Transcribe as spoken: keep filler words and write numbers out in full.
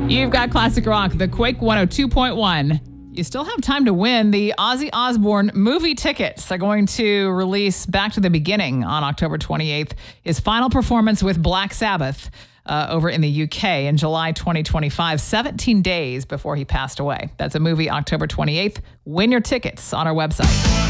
You've got Classic Rock, the Quake one oh two point one. You still have time to win the Ozzy Osbourne movie tickets. They're going to release Back to the Beginning on October twenty-eighth. His final performance with Black Sabbath uh, over in the U K in July twenty twenty-five, seventeen days before he passed away. That's a movie October twenty-eighth. Win your tickets on our website.